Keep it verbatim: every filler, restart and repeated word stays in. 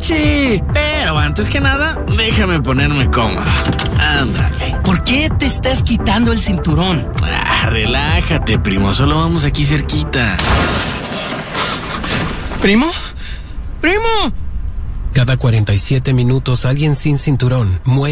Sí, pero antes que nada, déjame ponerme cómodo. Ándale. ¿Por qué te estás quitando el cinturón? Ah, relájate, primo. Solo vamos aquí cerquita. ¿Primo? ¡Primo! Cada cuarenta y siete minutos alguien sin cinturón muere.